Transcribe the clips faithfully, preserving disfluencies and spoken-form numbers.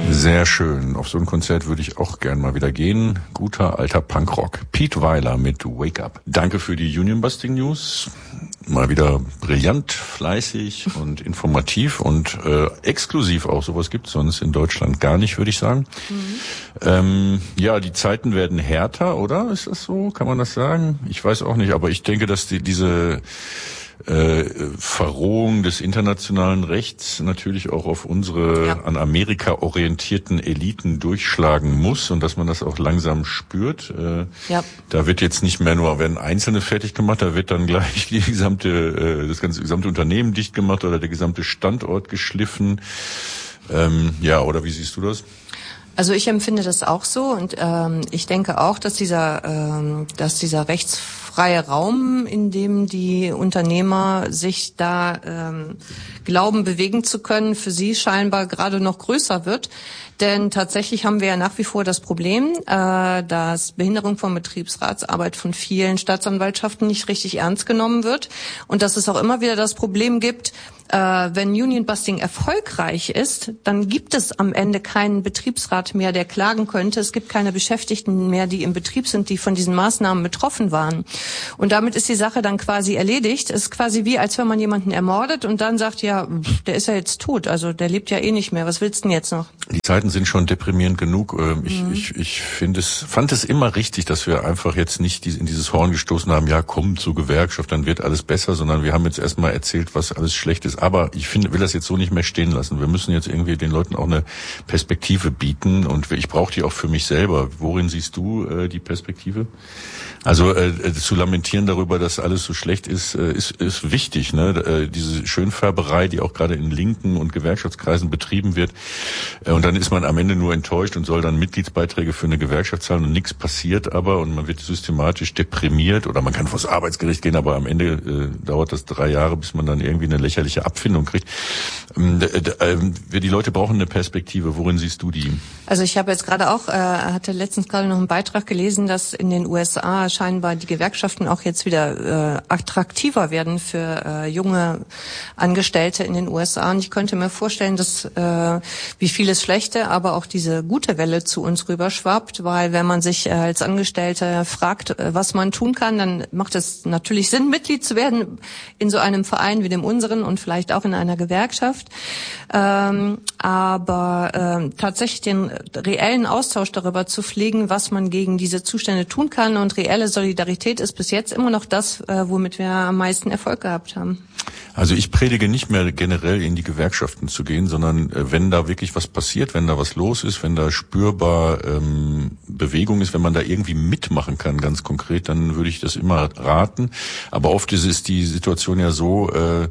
Sehr schön. Auf so ein Konzert würde ich auch gern mal wieder gehen. Guter alter Punkrock. Pete Weiler mit Wake Up. Danke für die Union Busting News. Mal wieder brillant, fleißig und informativ und äh, exklusiv auch. Sowas gibt's sonst in Deutschland gar nicht, würde ich sagen. Mhm. Ähm, ja, die Zeiten werden härter, oder? Ist das so? Kann man das sagen? Ich weiß auch nicht, aber ich denke, dass die, diese Äh, Verrohung des internationalen Rechts natürlich auch auf unsere ja. an Amerika orientierten Eliten durchschlagen muss und dass man das auch langsam spürt. Äh, ja. Da wird jetzt nicht mehr nur, werden Einzelne fertig gemacht, da wird dann gleich die gesamte, äh, das ganze gesamte Unternehmen dicht gemacht oder der gesamte Standort geschliffen. Ähm, ja, oder wie siehst du das? Also ich empfinde das auch so und ähm, ich denke auch, dass dieser, ähm, dass dieser rechtsfreie Raum, in dem die Unternehmer sich da ähm, glauben, bewegen zu können, für sie scheinbar gerade noch größer wird. Denn tatsächlich haben wir ja nach wie vor das Problem, äh, dass Behinderung von Betriebsratsarbeit von vielen Staatsanwaltschaften nicht richtig ernst genommen wird und dass es auch immer wieder das Problem gibt, äh, wenn Union Busting erfolgreich ist, dann gibt es am Ende keinen Betriebsrat mehr, der klagen könnte. Es gibt keine Beschäftigten mehr, die im Betrieb sind, die von diesen Maßnahmen betroffen waren. Und damit ist die Sache dann quasi erledigt. Es ist quasi wie, als wenn man jemanden ermordet und dann sagt, ja, der ist ja jetzt tot, also der lebt ja eh nicht mehr. Was willst du denn jetzt noch? Die Zeiten sind schon deprimierend genug. Ich, mhm. ich, ich finde es, fand es immer richtig, dass wir einfach jetzt nicht in dieses Horn gestoßen haben, ja, komm zur Gewerkschaft, dann wird alles besser, sondern wir haben jetzt erstmal erzählt, was alles schlecht ist. Aber ich finde, will das jetzt so nicht mehr stehen lassen. Wir müssen jetzt irgendwie den Leuten auch eine Perspektive bieten und ich brauche die auch für mich selber. Worin siehst du äh, die Perspektive? Also äh, zu lamentieren darüber, dass alles so schlecht ist, äh, ist, ist wichtig. Ne? Äh, diese Schönfärberei, die auch gerade in linken und Gewerkschaftskreisen betrieben wird. Äh, und dann ist man am Ende nur enttäuscht und soll dann Mitgliedsbeiträge für eine Gewerkschaft zahlen und nichts passiert aber und man wird systematisch deprimiert oder man kann vors Arbeitsgericht gehen, aber am Ende äh, dauert das drei Jahre, bis man dann irgendwie eine lächerliche Abfindung kriegt. Ähm, äh, äh, die Leute brauchen eine Perspektive. Worin siehst du die? Also ich habe jetzt gerade auch, äh, hatte letztens gerade noch einen Beitrag gelesen, dass in den U S A scheinbar die Gewerkschaften auch jetzt wieder äh, attraktiver werden für äh, junge Angestellte in den U S A. Und ich könnte mir vorstellen, dass äh, wie vieles Schlechte, aber auch diese gute Welle zu uns rüberschwappt, weil wenn man sich äh, als Angestellter fragt, äh, was man tun kann, dann macht es natürlich Sinn, Mitglied zu werden in so einem Verein wie dem unseren und vielleicht auch in einer Gewerkschaft. Ähm, aber ähm, tatsächlich den reellen Austausch darüber zu pflegen, was man gegen diese Zustände tun kann und reelle Solidarität ist bis jetzt immer noch das, äh, womit wir am meisten Erfolg gehabt haben. Also ich predige nicht mehr generell in die Gewerkschaften zu gehen, sondern äh, wenn da wirklich was passiert, wenn da was los ist, wenn da spürbar ähm, Bewegung ist, wenn man da irgendwie mitmachen kann, ganz konkret, dann würde ich das immer raten. Aber oft ist, ist die Situation ja so, äh,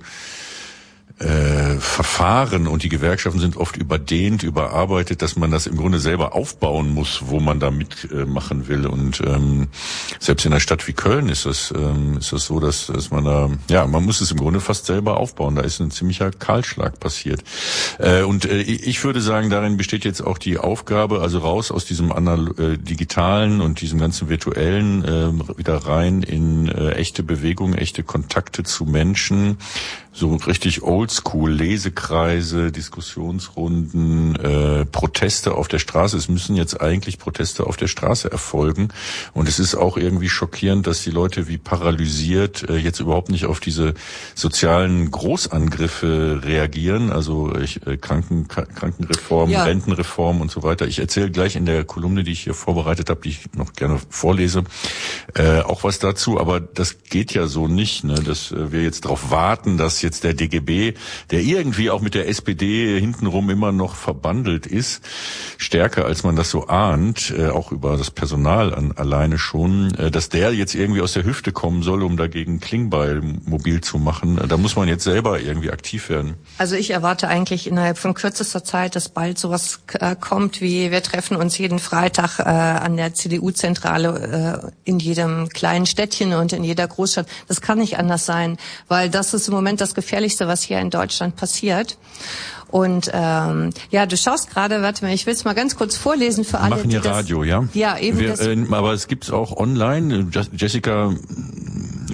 Äh, Verfahren und die Gewerkschaften sind oft überdehnt, überarbeitet, dass man das im Grunde selber aufbauen muss, wo man da mitmachen äh, will. Und ähm, selbst in einer Stadt wie Köln ist das ähm, ist das so, dass, dass man da, ja, man muss es im Grunde fast selber aufbauen. Da ist ein ziemlicher Kahlschlag passiert. Äh, und äh, ich würde sagen, darin besteht jetzt auch die Aufgabe, also raus aus diesem anal- äh, digitalen und diesem ganzen virtuellen, äh, wieder rein in äh, echte Bewegung, echte Kontakte zu Menschen. So richtig oldschool, Lesekreise, Diskussionsrunden, äh, Proteste auf der Straße. Es müssen jetzt eigentlich Proteste auf der Straße erfolgen. Und es ist auch irgendwie schockierend, dass die Leute wie paralysiert äh, jetzt überhaupt nicht auf diese sozialen Großangriffe reagieren. Also ich, äh, Kranken, Krankenreform, ja. Rentenreform und so weiter. Ich erzähle gleich in der Kolumne, die ich hier vorbereitet habe, die ich noch gerne vorlese, äh, auch was dazu. Aber das geht ja so nicht, ne? Dass äh, wir jetzt darauf warten, dass jetzt der D G B, der irgendwie auch mit der S P D hintenrum immer noch verbandelt ist, stärker als man das so ahnt, äh, auch über das Personal an, alleine schon, äh, dass der jetzt irgendwie aus der Hüfte kommen soll, um dagegen Klingbeil mobil zu machen. Da muss man jetzt selber irgendwie aktiv werden. Also ich erwarte eigentlich innerhalb von kürzester Zeit, dass bald sowas äh, kommt, wie wir treffen uns jeden Freitag äh, an der C D U-Zentrale äh, in jedem kleinen Städtchen und in jeder Großstadt. Das kann nicht anders sein, weil das ist im Moment das Gefährlichste, was hier in Deutschland passiert. Und ähm, ja, du schaust gerade, warte mal, ich will es mal ganz kurz vorlesen für alle. Wir machen hier Radio, ja? Ja, eben. Wir, das, äh, aber es gibt's auch online. Jessica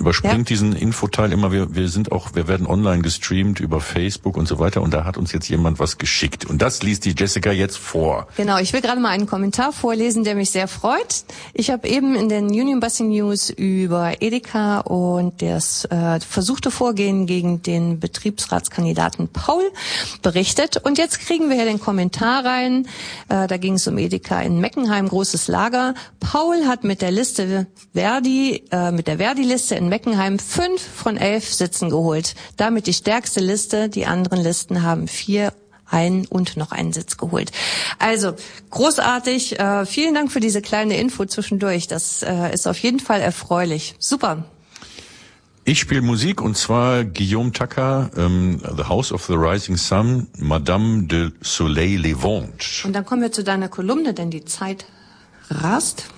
überspringt Ja. diesen Infoteil immer. Wir, wir sind auch, wir werden online gestreamt über Facebook und so weiter. Und da hat uns jetzt jemand was geschickt. Und das liest die Jessica jetzt vor. Genau, ich will gerade mal einen Kommentar vorlesen, der mich sehr freut. Ich habe eben in den Union Busing News über Edeka und das äh, versuchte Vorgehen gegen den Betriebsratskandidaten Paul berichtet. Und jetzt kriegen wir hier den Kommentar rein. Äh, da ging es um Edeka in Meckenheim, großes Lager. Paul hat mit der Liste Verdi, äh, mit der Verdi-Liste in Meckenheim fünf von elf Sitzen geholt. Damit die stärkste Liste. Die anderen Listen haben vier, einen und noch einen Sitz geholt. Also großartig. Äh, vielen Dank für diese kleine Info zwischendurch. Das äh, ist auf jeden Fall erfreulich. Super. Ich spiele Musik und zwar Guillaume Tucker, ähm, The House of the Rising Sun, Madame de Soleil Levant. Und dann kommen wir zu deiner Kolumne, denn die Zeit rast.